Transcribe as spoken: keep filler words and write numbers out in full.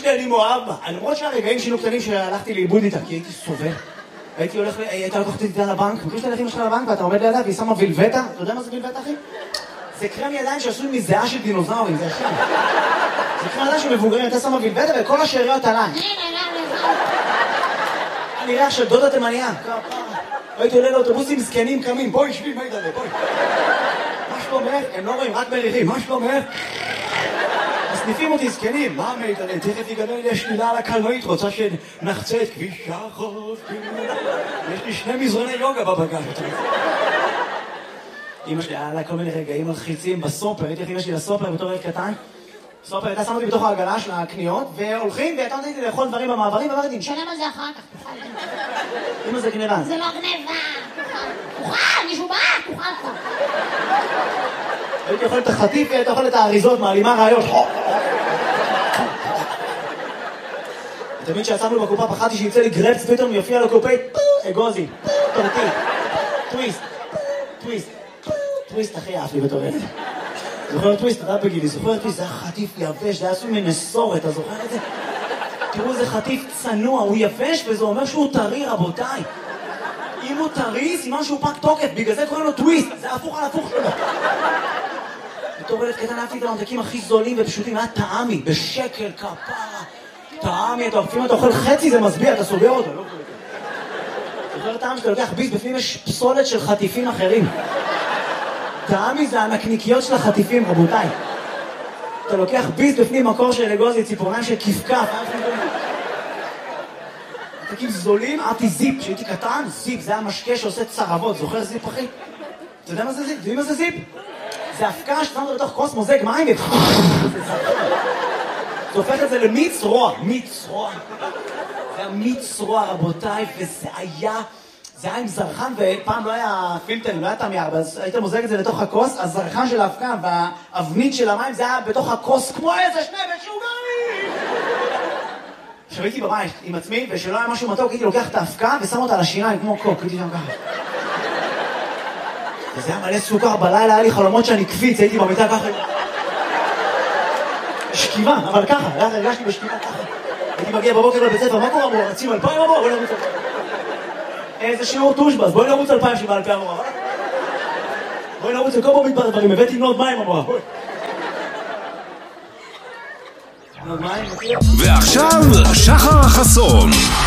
שלי, אני מאוהב בה. למרות שהרגעים שינו קטנים שהלכתי לאיבוד איתה, כי הייתי סובל. הייתי הולך, הייתה לקחת איתה לבנק, מכיר שאתה הולך עם שלך לבנק ואתה עומד לידה והיא שמה וילבטה? אתה יודע מה זה וילבטה, אחי? זה קרם ידיים שעשוי מזיעה של דינוזאורים, זה השם. זה קרם ידיים של מבוגרים, אתה שמה וילבטה וכל השאריות עליי. אני ריח של דודה תימניה. הייתי עולה לאוטובוסים זקנים קמים, בואי שבי, מה ידעה, בואי. מה שלומך? הם לא רואים, רק מריחים, מה שלומך? מסניפים אותי זקנים, מה מידע, תכף יגדל לי השלילה על הקלנועית, רוצה שנחצה את כביש החוף. יש לי שני מזרוני יוגה בבגז. אמא שלי, היה לה כל מיני רגעים מלחיצים בסופר, הייתי הכי אמא שלי לסופר בתור ילד קטן. סופר, הייתה שמה אותי בתוך העגלה של הקניות, והולכים, והייתה נותנת לי לאכול דברים במעברים, ואמרתי, נשלם על זה אחר כך, תוכל. אמא זה גניבה. זה לא גניבה, תוכל, תוכל, מישהו בא, תוכל לך. הייתי אוכל את החטיף, והייתי אוכל את האריזות, מעלימה רעיות. תמיד שיצאנו בקופה, פחדתי שיצא לי גרפס, פתאום יופיע לקופאית, אגוזי, טורטי, טוויסט, טוויסט, טוויסט, הכי אהב לי בתור ילד. זוכר טוויסט, אתה בגילי, זוכר טוויסט, זה היה חטיף יבש, זה היה עשוי מנסורת, אתה זוכר את זה? תראו, זה חטיף צנוע, הוא יבש וזה אומר שהוא טרי, רבותיי. אם הוא טרי, סימן שהוא פק תוקף, בגלל זה קוראים לו טוויסט, זה הפוך על הפוך שלו. בתור ילד קטן אהבתי את הממתקים הכי זולים ופשוטים, היה טעמי, בשקל, כפרה. טעמי, אתה אוכפים, אתה אוכל חצי, זה מסביע, אתה סוגר אותו. זוכר טעם שאתה לוקח ביס, בפנים יש פסולת של חטיפים אחרים. טעמי זה הנקניקיות של החטיפים, רבותיי. אתה לוקח ביס בפנים מקור של אגוזי, ציפורניים של כפכף. ממתקים זולים, אהבתי זיפ, כשהייתי קטן, זיפ, זה היה משקה שעושה צרבות, זוכר זיפ אחי? אתה יודע מה זה זיפ? אתה יודע מה זה זיפ? זה הפקה ששמת לתוך כוס מוזג מים ו... זה הופך את זה למיץ רוע, מיץ רוע. זה היה מיץ רוע, רבותיי, וזה היה... זה היה עם זרחן, ופעם לא היה פילטרים, לא היה טעם ירבה, אז היית מוזג את זה לתוך הכוס, הזרחן של ההפקה והאבנית של המים, זה היה בתוך הכוס כמו איזה שני משוגעים! עכשיו הייתי בבית עם עצמי, ושלא היה משהו מתוק, הייתי לוקח את ההפקה ושם אותה על השיניים, כמו קוק, הייתי שם ככה. וזה היה מלא סוכר, בלילה היה לי חלומות שאני קפיץ, הייתי במיטה ככה. שכיבה, אבל ככה, הרגשתי בשכיבה ככה. הייתי מגיע בבוקר לבית ספר, מה קורה אמור? רצים אלפיים אמור? בואי נרוץ אלפיים. איזה שיעור טושבס, בואי נרוץ אלפיים שבא אלפיים אמור. בואי נרוץ לכל בו מתבר דברים, הבאתי נוד מים אמור. נוד מים, ועכשיו שחר חסון.